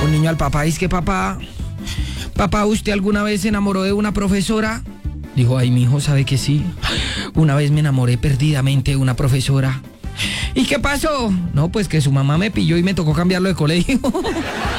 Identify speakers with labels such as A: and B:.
A: un niño al papá, es que papá, ¿usted alguna vez se enamoró de una profesora? Dijo, ay, mi hijo, ¿sabe que sí? Una vez me enamoré perdidamente de una profesora. ¿Y qué pasó? No, pues que su mamá me pilló y me tocó cambiarlo de colegio.